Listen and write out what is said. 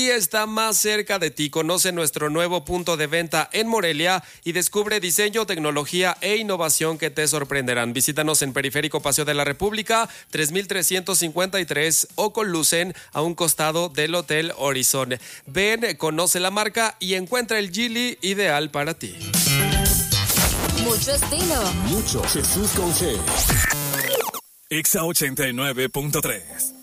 Geely está más cerca de ti. Conoce nuestro nuevo punto de venta en Morelia y descubre diseño, tecnología e innovación que te sorprenderán. Visítanos en Periférico Paseo de la República, 3353 o con Lucen, a un costado del Hotel Horizon. Ven, conoce la marca y encuentra el Geely ideal para ti. Mucho estilo. Mucho Jesús con G. Exa 89.3.